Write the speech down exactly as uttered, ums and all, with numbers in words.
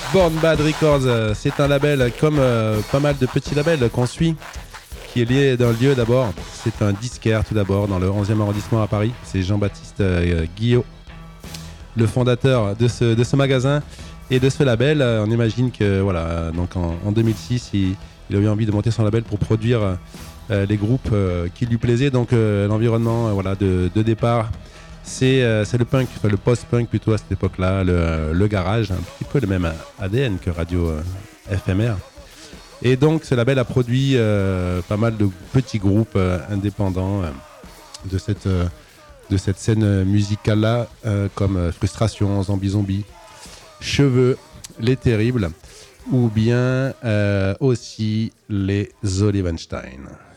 Born Bad Records, euh, c'est un label comme euh, pas mal de petits labels qu'on suit, qui est lié d'un lieu d'abord. C'est un disquaire tout d'abord dans le onzième arrondissement à Paris. C'est Jean-Baptiste euh, Guillot, le fondateur de ce, de ce magasin et de ce label. Euh, on imagine que voilà, donc en, en deux mille six, il, il a eu envie de monter son label pour produire euh, les groupes euh, qui lui plaisaient. Donc euh, l'environnement euh, voilà, de, de départ, c'est, euh, c'est le punk, enfin, le post-punk plutôt à cette époque-là, le, le garage, un petit peu le même A D N que Radio euh, F M R. Et donc ce label a produit euh, pas mal de petits groupes euh, indépendants euh, de, cette, euh, de cette scène musicale-là, euh, comme euh, Frustration, Zombie Zombie, Cheveux, Les Terribles, ou bien euh, aussi les Olivenstein.